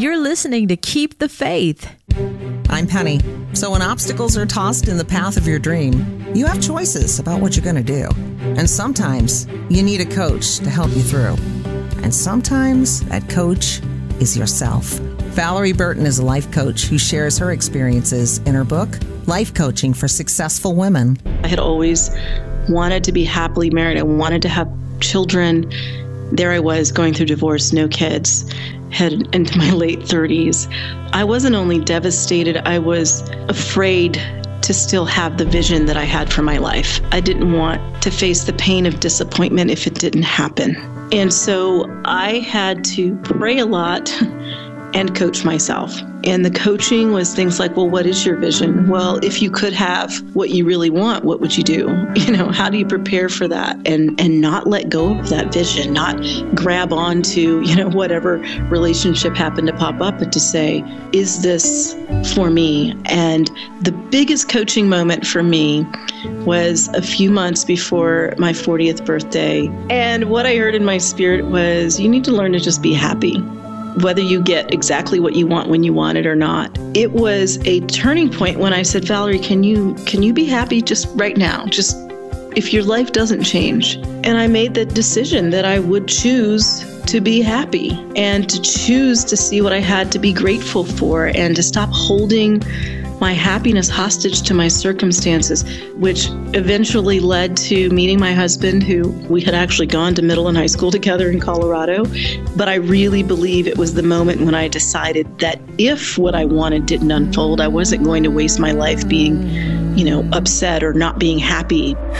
You're listening to Keep the Faith. I'm Penny. So when obstacles are tossed in the path of your dream, you have choices about what you're going to do. And sometimes you need a coach to help you through. And sometimes that coach is yourself. Valerie Burton is a life coach who shares her experiences in her book, Life Coaching for Successful Women. I had always wanted to be happily married. I wanted to have children. There I was going through divorce, no kids, head into my late 30s. I wasn't only devastated, I was afraid to still have the vision that I had for my life. I didn't want to face the pain of disappointment if it didn't happen. And so I had to pray a lot and coach myself. And the coaching was things like, well, what is your vision? Well, if you could have what you really want, what would you do? How do you prepare for that and not let go of that vision, not grab onto, whatever relationship happened to pop up, but to say, is this for me? And the biggest coaching moment for me was a few months before my 40th birthday. And what I heard in my spirit was, you need to learn to just be happy, whether you get exactly what you want when you want it or not. It was a turning point when I said, Valerie, can you be happy just right now? Just if your life doesn't change. And I made the decision that I would choose to be happy and to choose to see what I had to be grateful for and to stop holding my happiness hostage to my circumstances, which eventually led to meeting my husband, who we had actually gone to middle and high school together in Colorado. But I really believe it was the moment when I decided that if what I wanted didn't unfold, I wasn't going to waste my life being, upset or not being happy.